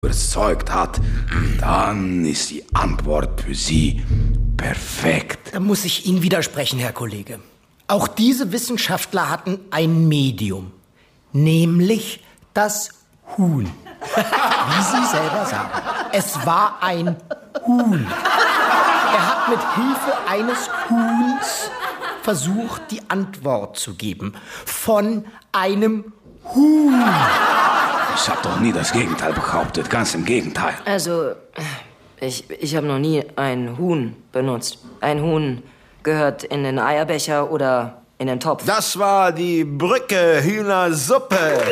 überzeugt hat, dann ist die Antwort für Sie perfekt. Da muss ich Ihnen widersprechen, Herr Kollege. Auch diese Wissenschaftler hatten ein Medium, nämlich das Huhn. Wie Sie selber sagen. Es war ein Huhn. Er hat mit Hilfe eines Huhns versucht, die Antwort zu geben. Von einem Huhn. Ich habe doch nie das Gegenteil behauptet, ganz im Gegenteil. Also, ich habe noch nie ein Huhn benutzt. Ein Huhn gehört in den Eierbecher oder in den Topf. Das war die Brücke Hühnersuppe.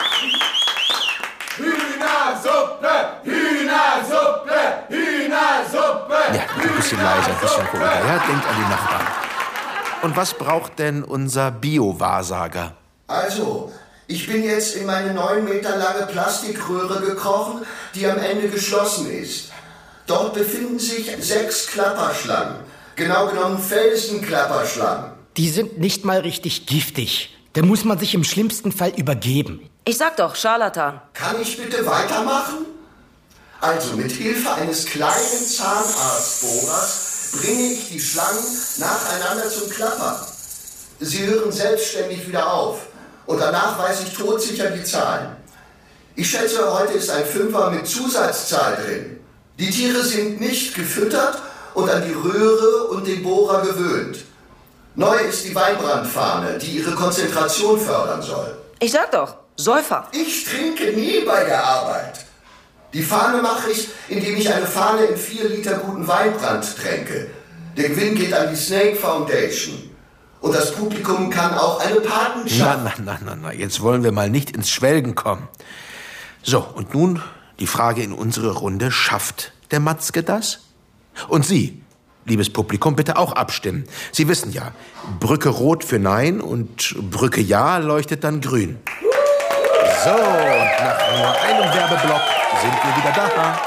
Hühnersuppe, Hühnersuppe, Hühnersuppe. Ja, ein bisschen leiser, ein bisschen ruhiger. Ja, denkt an die Nachbarn. Und was braucht denn unser Bio-Wahrsager? Also, ich bin jetzt in meine 9 Meter lange Plastikröhre gekrochen, die am Ende geschlossen ist. Dort befinden sich 6 Klapperschlangen. Genau genommen Felsenklapperschlangen. Die sind nicht mal richtig giftig. Da muss man sich im schlimmsten Fall übergeben. Ich sag doch, Scharlatan. Kann ich bitte weitermachen? Also, mit Hilfe eines kleinen Zahnarztbohrers bringe ich die Schlangen nacheinander zum Klappern. Sie hören selbstständig wieder auf. Und danach weiß ich todsicher die Zahlen. Ich schätze, heute ist ein 5er mit Zusatzzahl drin. Die Tiere sind nicht gefüttert und an die Röhre und den Bohrer gewöhnt. Neu ist die Weinbrandfahne, die ihre Konzentration fördern soll. Ich sag doch, Säufer. Ich trinke nie bei der Arbeit. Die Fahne mache ich, indem ich eine Fahne in 4 Liter guten Weinbrand tränke. Der Gewinn geht an die Snake Foundation. Und das Publikum kann auch eine Patenschaft... Na, jetzt wollen wir mal nicht ins Schwelgen kommen. So, und nun die Frage in unsere Runde. Schafft der Matzke das? Und Sie, liebes Publikum, bitte auch abstimmen. Sie wissen ja, Brücke rot für Nein und Brücke Ja leuchtet dann grün. So, und nach nur einem Werbeblock sind wir wieder da.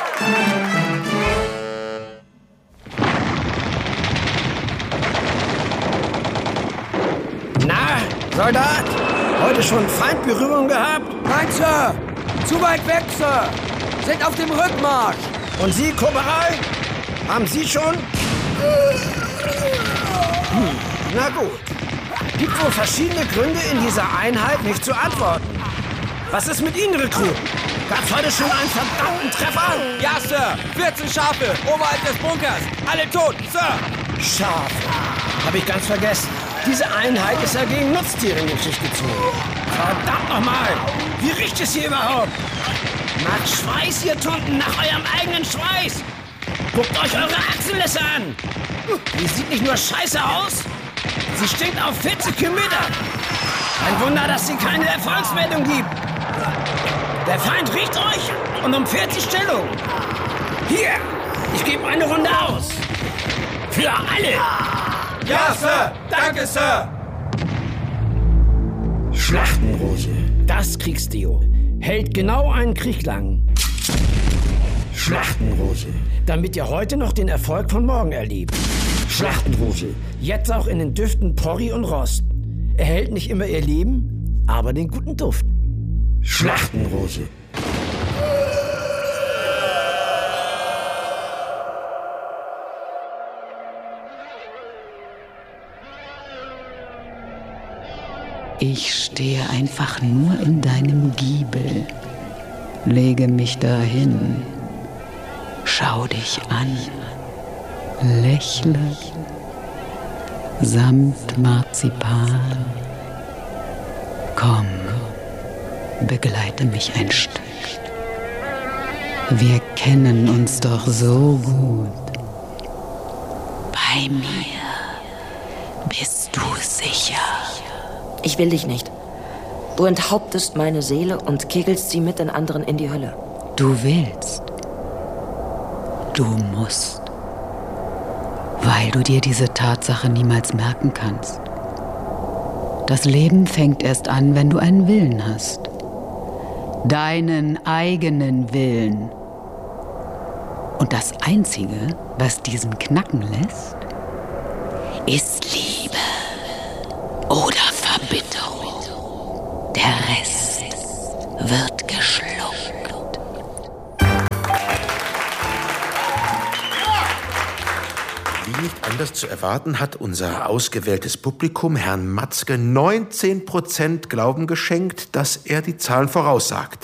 Na, Soldat, heute schon Feindberührung gehabt? Nein, Sir! Zu weit weg, Sir! Sind auf dem Rückmarsch! Und Sie, Korporal? Haben Sie schon? Na gut. Gibt wohl verschiedene Gründe, in dieser Einheit nicht zu antworten. Was ist mit Ihnen, Rekruten? Gab's heute schon einen verdammten Treffer? Ja, Sir! 14 Schafe oberhalb des Bunkers! Alle tot, Sir! Schafe. Hab ich ganz vergessen. Diese Einheit ist ja gegen Nutztiere in die Schicht gezogen. Verdammt nochmal! Wie riecht es hier überhaupt? Nach Schweiß, ihr Tunden, nach eurem eigenen Schweiß! Guckt euch eure Achsellässe an! Die sieht nicht nur scheiße aus, sie stinkt auf 40 Kilometer! Ein Wunder, dass sie keine Erfolgsmeldung gibt! Der Feind riecht euch und umfährt die Stellung! Hier! Ich gebe eine Runde aus! Für alle! Ja, Sir! Danke, Sir! Schlachtenrose, das Kriegsdio, hält genau einen Krieg lang. Schlachtenrose, damit ihr heute noch den Erfolg von morgen erlebt. Schlachtenrose, jetzt auch in den Düften Porri und Rost. Erhält nicht immer ihr Leben, aber den guten Duft. Schlachtenrose. Ich stehe einfach nur in deinem Giebel, lege mich dahin, schau dich an, lächle, samt Marzipan. Komm, begleite mich ein Stück. Wir kennen uns doch so gut. Bei mir bist du sicher. Ich will dich nicht. Du enthauptest meine Seele und kegelst sie mit den anderen in die Hölle. Du willst. Du musst. Weil du dir diese Tatsache niemals merken kannst. Das Leben fängt erst an, wenn du einen Willen hast. Deinen eigenen Willen. Und das Einzige, was diesen knacken lässt, ist Liebe oder Verbitterung. Der Rest wird geschluckt. Wie nicht anders zu erwarten, hat unser ausgewähltes Publikum Herrn Matzke 19% Glauben geschenkt, dass er die Zahlen voraussagt.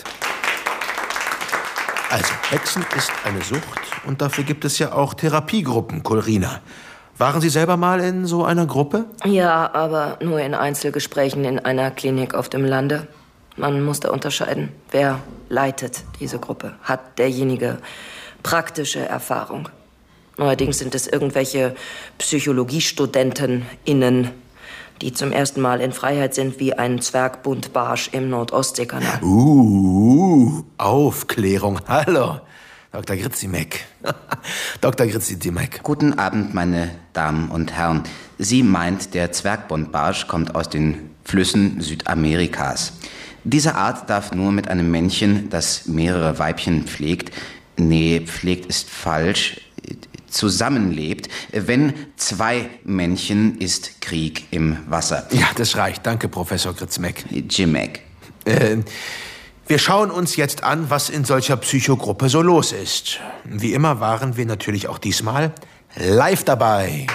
Also, Hexen ist eine Sucht und dafür gibt es ja auch Therapiegruppen, Corinna. Waren Sie selber mal in so einer Gruppe? Ja, aber nur in Einzelgesprächen in einer Klinik auf dem Lande. Man muss da unterscheiden, wer leitet diese Gruppe. Hat derjenige praktische Erfahrung? Neuerdings sind es irgendwelche PsychologiestudentInnen, die zum ersten Mal in Freiheit sind wie ein Zwergbuntbarsch im Nordostseekanal. Aufklärung. Hallo, Dr. Grzimek. Dr. Grzimek. Guten Abend, meine Damen und Herren. Sie meint, der Zwergbuntbarsch kommt aus den Flüssen Südamerikas. Diese Art darf nur mit einem Männchen, das mehrere Weibchen pflegt, pflegt ist falsch, zusammenlebt. Wenn 2 Männchen, ist Krieg im Wasser. Ja, das reicht. Danke, Professor Grzimek. Jimek. Wir schauen uns jetzt an, was in solcher Psychogruppe so los ist. Wie immer waren wir natürlich auch diesmal live dabei.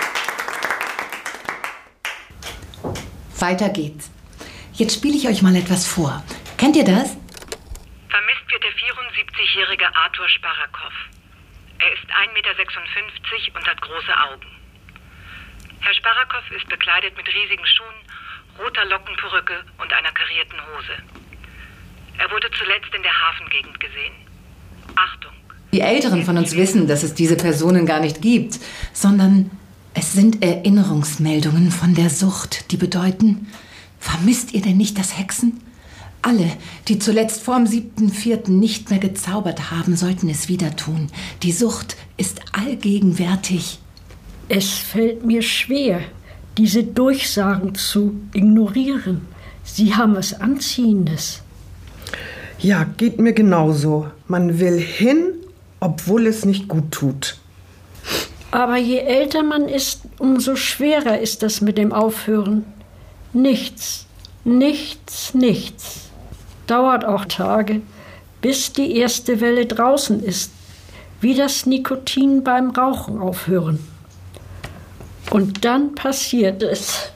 Weiter geht's. Jetzt spiele ich euch mal etwas vor. Kennt ihr das? Vermisst wird der 74-jährige Arthur Sparakow. Er ist 1,56 Meter und hat große Augen. Herr Sparakow ist bekleidet mit riesigen Schuhen, roter Lockenperücke und einer karierten Hose. Er wurde zuletzt in der Hafengegend gesehen. Achtung! Die Älteren von uns wissen, dass es diese Personen gar nicht gibt, sondern es sind Erinnerungsmeldungen von der Sucht, die bedeuten, vermisst ihr denn nicht das Hexen? Alle, die zuletzt vorm 7.4. nicht mehr gezaubert haben, sollten es wieder tun. Die Sucht ist allgegenwärtig. Es fällt mir schwer, diese Durchsagen zu ignorieren. Sie haben was Anziehendes. Ja, geht mir genauso. Man will hin, obwohl es nicht gut tut. Aber je älter man ist, umso schwerer ist das mit dem Aufhören. Nichts, nichts, nichts. Dauert auch Tage, bis die erste Welle draußen ist, wie das Nikotin beim Rauchen aufhören. Und dann passiert es.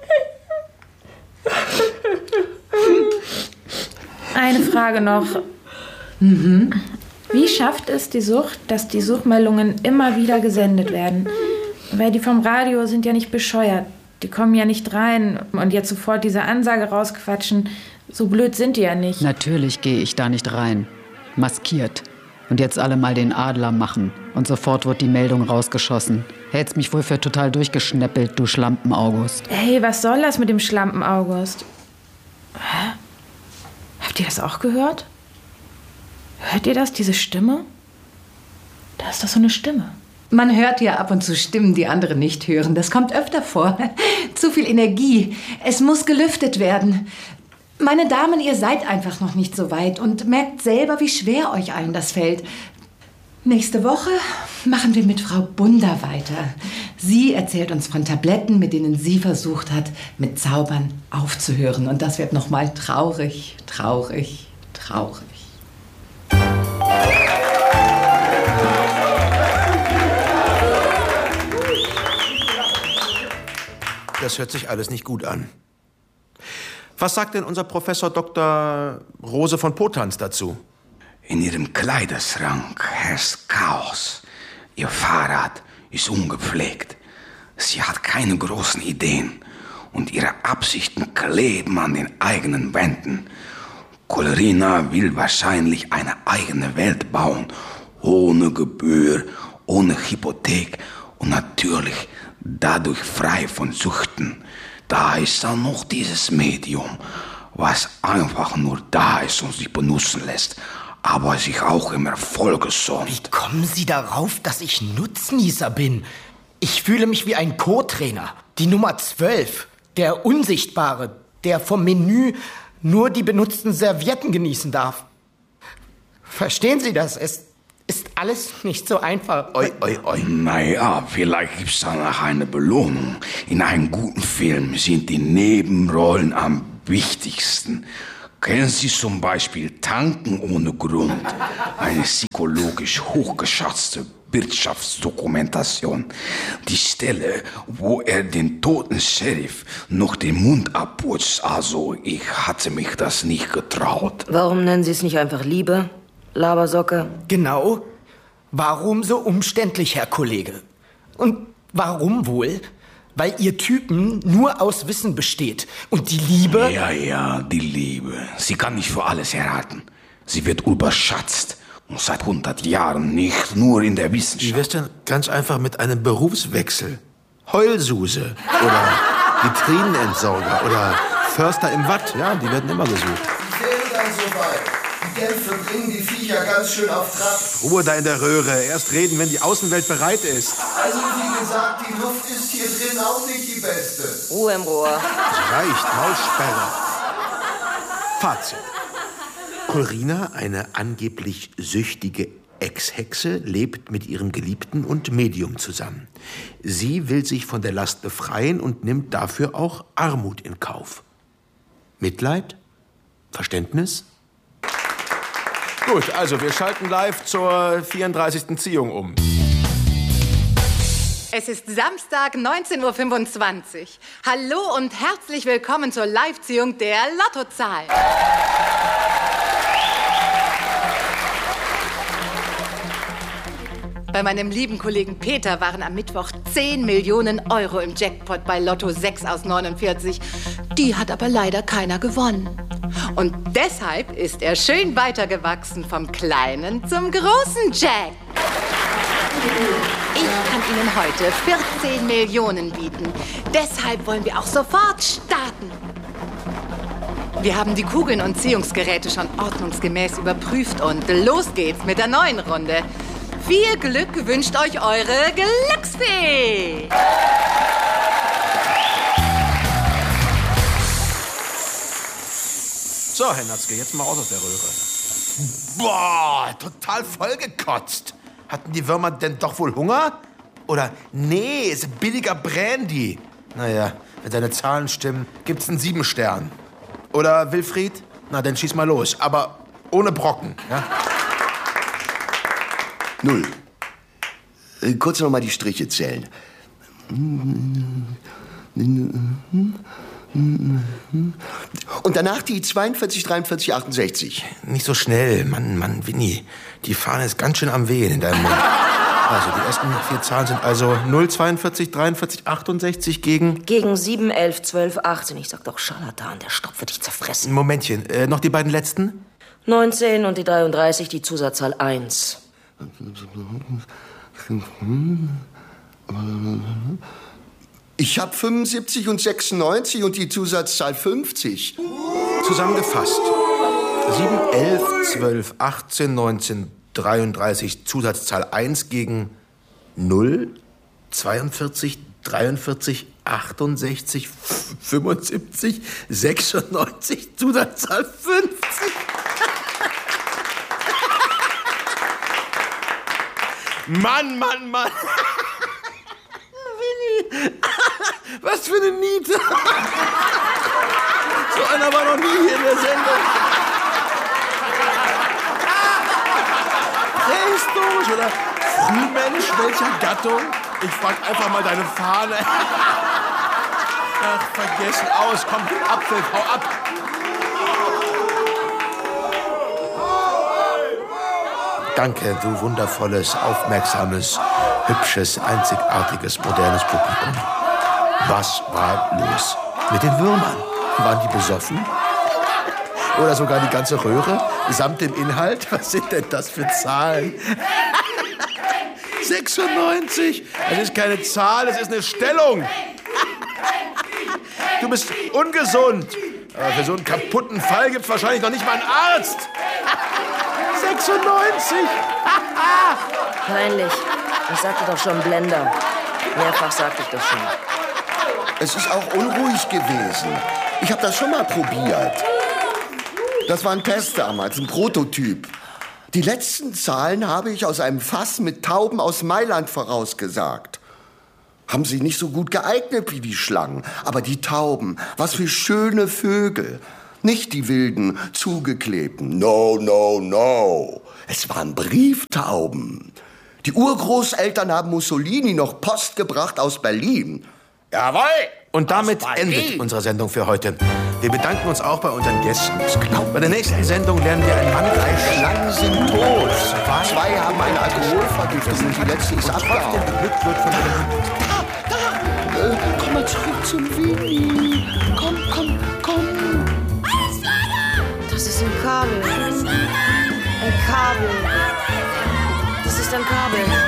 Eine Frage noch. Wie schafft es die Sucht, dass die Suchmeldungen immer wieder gesendet werden? Weil die vom Radio sind ja nicht bescheuert. Die kommen ja nicht rein und jetzt sofort diese Ansage rausquatschen. So blöd sind die ja nicht. Natürlich gehe ich da nicht rein. Maskiert. Und jetzt alle mal den Adler machen. Und sofort wird die Meldung rausgeschossen. Hältst mich wohl für total durchgeschnäppelt, du Schlampen-August. Hey, was soll das mit dem Schlampen-August? Hä? Habt ihr das auch gehört? Hört ihr das, diese Stimme? Da ist doch so eine Stimme. Man hört ja ab und zu Stimmen, die andere nicht hören. Das kommt öfter vor. Zu viel Energie. Es muss gelüftet werden. Meine Damen, ihr seid einfach noch nicht so weit und merkt selber, wie schwer euch allen das fällt. Nächste Woche machen wir mit Frau Bunder weiter. Sie erzählt uns von Tabletten, mit denen sie versucht hat, mit Zaubern aufzuhören. Und das wird noch mal traurig, traurig, traurig. Das hört sich alles nicht gut an. Was sagt denn unser Professor Dr. Rose von Potanz dazu? In ihrem Kleiderschrank herrscht Chaos. Ihr Fahrrad ist ungepflegt. Sie hat keine großen Ideen und ihre Absichten kleben an den eigenen Wänden. Corinna will wahrscheinlich eine eigene Welt bauen, ohne Gebühr, ohne Hypothek und natürlich dadurch frei von Süchten. Da ist dann noch dieses Medium, was einfach nur da ist und sich benutzen lässt, aber sich auch im Erfolg sonnt. Wie kommen Sie darauf, dass ich Nutznießer bin? Ich fühle mich wie ein Co-Trainer. Die Nummer 12, der Unsichtbare, der vom Menü nur die benutzten Servietten genießen darf. Verstehen Sie das? Es ist alles nicht so einfach. Oi. Naja, vielleicht gibt's danach eine Belohnung. In einem guten Film sind die Nebenrollen am wichtigsten. Kennen Sie zum Beispiel Tanken ohne Grund? Eine psychologisch hochgeschätzte Wirtschaftsdokumentation. Die Stelle, wo er den toten Sheriff noch den Mund abputzt. Also, ich hatte mich das nicht getraut. Warum nennen Sie es nicht einfach Liebe, Labersocke? Genau. Warum so umständlich, Herr Kollege? Und warum wohl? Weil ihr Typen nur aus Wissen besteht. Und die Liebe... Ja, die Liebe. Sie kann nicht für alles erraten. Sie wird überschätzt. Und seit 100 Jahren nicht nur in der Wissenschaft. Wie wär's denn ganz einfach mit einem Berufswechsel? Heulsuse oder Vitrinenentsorger oder Förster im Watt. Ja, die werden immer gesucht. Ich wäre dann soweit. Die Dämpfe bringen die Viecher ganz schön auf Trab. Ruhe da in der Röhre. Erst reden, wenn die Außenwelt bereit ist. Also wie gesagt, die Luft ist hier drin auch nicht die beste. Ruhe im Rohr. Reicht, Maulsperre. Fazit. Corinna, eine angeblich süchtige Ex-Hexe, lebt mit ihrem Geliebten und Medium zusammen. Sie will sich von der Last befreien und nimmt dafür auch Armut in Kauf. Mitleid? Verständnis? Gut, also wir schalten live zur 34. Ziehung um. Es ist Samstag, 19:25 Uhr. Hallo und herzlich willkommen zur Live-Ziehung der Lottozahl. Bei meinem lieben Kollegen Peter waren am Mittwoch 10 Millionen Euro im Jackpot bei Lotto 6 aus 49. Die hat aber leider keiner gewonnen. Und deshalb ist er schön weitergewachsen vom kleinen zum großen Jack. Ich kann Ihnen heute 14 Millionen bieten. Deshalb wollen wir auch sofort starten. Wir haben die Kugeln und Ziehungsgeräte schon ordnungsgemäß überprüft und los geht's mit der neuen Runde. Viel Glück wünscht euch eure Glücksfee! So, Herr Natzke, jetzt mal raus aus der Röhre. Boah, total vollgekotzt. Hatten die Würmer denn doch wohl Hunger? Oder, nee, ist billiger Brandy. Naja, wenn seine Zahlen stimmen, gibt's einen 7 Stern. Oder, Wilfried? Na, dann schieß mal los. Aber ohne Brocken, ja? 0. Kurz noch mal die Striche zählen. Und danach die 42, 43, 68. Nicht so schnell, Mann, Winnie. Die Fahne ist ganz schön am Wehen in deinem Mund. Also, die ersten 4 Zahlen sind also 0, 42, 43, 68 gegen... Gegen 7, 11, 12, 18. Ich sag doch, Scharlatan, der Stopp wird dich zerfressen. Momentchen, noch die beiden letzten? 19 und die 33, die Zusatzzahl 1. Ich habe 75 und 96 und die Zusatzzahl 50. Zusammengefasst. 7, 11, 12, 18, 19, 33, Zusatzzahl 1 gegen 0, 42, 43, 68, 75, 96, Zusatzzahl 50. Mann! Winnie! Was für eine Niete! So einer war noch nie hier in der Sendung. Prähistorisch oder Frühmensch, welcher Gattung? Ich frag einfach mal deine Fahne. Ach, vergessen aus. Komm, Apfel, hau ab. Danke, du wundervolles, aufmerksames, hübsches, einzigartiges, modernes Publikum. Was war los mit den Würmern? Waren die besoffen? Oder sogar die ganze Röhre samt dem Inhalt? Was sind denn das für Zahlen? 96! Das ist keine Zahl, es ist eine Stellung. Du bist ungesund. Aber für so einen kaputten Fall gibt's wahrscheinlich noch nicht mal einen Arzt. 96! Peinlich. Ich sagte doch schon Blender. Mehrfach sagte ich das schon. Es ist auch unruhig gewesen. Ich habe das schon mal probiert. Das war ein Test damals, ein Prototyp. Die letzten Zahlen habe ich aus einem Fass mit Tauben aus Mailand vorausgesagt. Haben sie nicht so gut geeignet wie die Schlangen. Aber die Tauben, was für schöne Vögel. Nicht die wilden, zugeklebten. No, no, no. Es waren Brieftauben. Die Urgroßeltern haben Mussolini noch Post gebracht aus Berlin. Jawohl! Und damit endet unsere Sendung für heute. Wir bedanken uns auch bei unseren Gästen. Bei der nächsten Sendung lernen wir einen Mann kennen. Schlangen sind tot. 2 haben eine Alkoholvergiftung und die letzte ist abgehauen. Komm mal zurück zum Winnie. Komm. Das ist ein Kabel. Ein Kabel. Das ist ein Kabel.